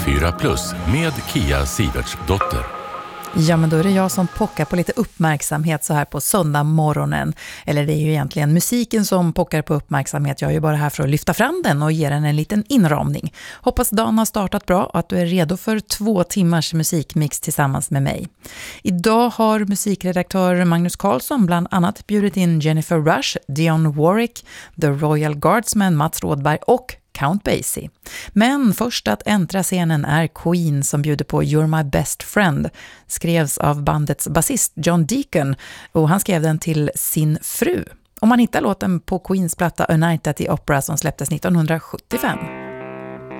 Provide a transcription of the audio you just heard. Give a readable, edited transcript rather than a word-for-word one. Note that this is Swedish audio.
94+ med Kia Sivertsdotter. Ja, men då är det jag som pockar på lite uppmärksamhet så här på söndag morgonen. Eller det är ju egentligen musiken som pockar på uppmärksamhet. Jag är ju bara här för att lyfta fram den och ge den en liten inramning. Hoppas dagen har startat bra och att du är redo för 2 timmars musikmix tillsammans med mig. Idag har musikredaktör Magnus Karlsson bland annat bjudit in Jennifer Rush, Dionne Warwick, The Royal Guardsmen, Mats Rådberg och Count Basie. Men först att äntra scenen är Queen som bjuder på You're My Best Friend. Skrevs av bandets basist John Deacon och han skrev den till sin fru. Och man hittar låten på Queens platta A Night at the Opera som släpptes 1975.